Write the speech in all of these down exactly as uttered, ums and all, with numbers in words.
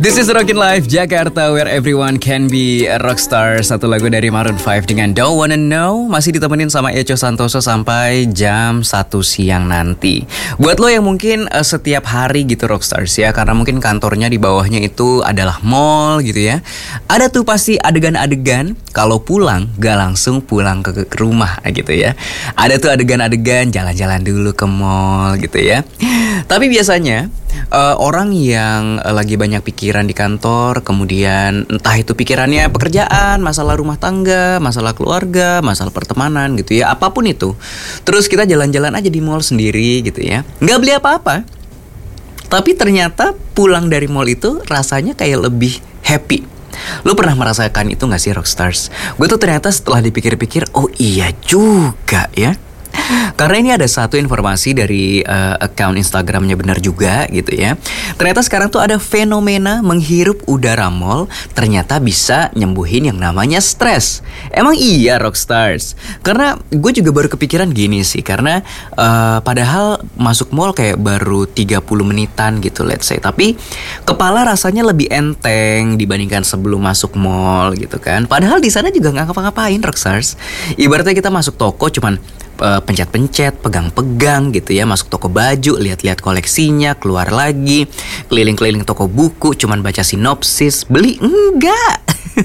This is Rockin' Life Jakarta, where everyone can be a rockstar. Satu lagu dari Maroon five dengan Don't Wanna Know. Masih ditemenin sama Echo Santoso sampai jam satu siang nanti. Buat lo yang mungkin uh, setiap hari gitu rockstars ya, karena mungkin kantornya di bawahnya itu adalah mall gitu ya. Ada tuh pasti adegan-adegan kalau pulang gak langsung pulang ke, ke rumah gitu ya. Ada tuh adegan-adegan jalan-jalan dulu ke mall gitu ya. Tapi biasanya uh, orang yang uh, lagi banyak pikiran di kantor, kemudian entah itu pikirannya pekerjaan, masalah rumah tangga, masalah keluarga, masalah pertemanan gitu ya, apapun itu. Terus kita jalan-jalan aja di mall sendiri gitu ya, nggak beli apa-apa. Tapi ternyata pulang dari mall itu rasanya kayak lebih happy. Lo pernah merasakan itu gak sih rockstars? Gue tuh ternyata setelah dipikir-pikir, oh iya juga ya. Karena ini ada satu informasi dari uh, account Instagramnya Benar Juga gitu ya. Ternyata sekarang tuh ada fenomena menghirup udara mall ternyata bisa nyembuhin yang namanya stres. Emang iya rockstars? Karena gue juga baru kepikiran gini sih. Karena uh, padahal masuk mall kayak baru tiga puluh menitan gitu let's say. Tapi kepala rasanya lebih enteng dibandingkan sebelum masuk mall gitu kan. Padahal di sana juga gak ngapa-ngapain rockstars. Ibaratnya kita masuk toko cuman Uh, pencet-pencet, pegang-pegang gitu ya. Masuk toko baju, lihat-lihat koleksinya, keluar lagi, keliling-keliling toko buku, cuman baca sinopsis, beli enggak.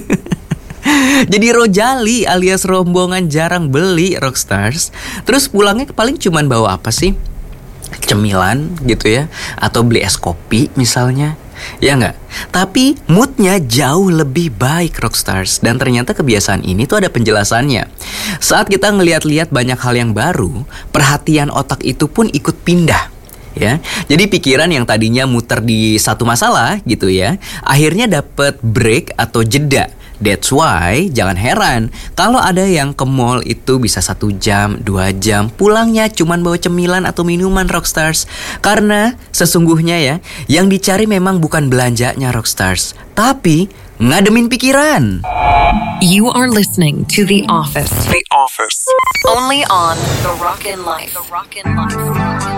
Jadi rojali alias rombongan jarang beli rockstars. Terus pulangnya paling cuman bawa apa sih? Cemilan gitu ya, atau beli es kopi misalnya. Ya enggak? Tapi moodnya jauh lebih baik rockstars. Dan ternyata kebiasaan ini tuh ada penjelasannya. Saat kita ngeliat-liat banyak hal yang baru, perhatian otak itu pun ikut pindah ya. Jadi pikiran yang tadinya muter di satu masalah gitu ya, akhirnya dapet break atau jeda. That's why jangan heran kalau ada yang ke mall itu bisa satu jam, dua jam, pulangnya cuman bawa cemilan atau minuman rockstars. Karena sesungguhnya ya, yang dicari memang bukan belanjanya rockstars, tapi ngademin pikiran. You are listening to The Office. The Office. Only on The Rockin' Life. The Rockin' Life.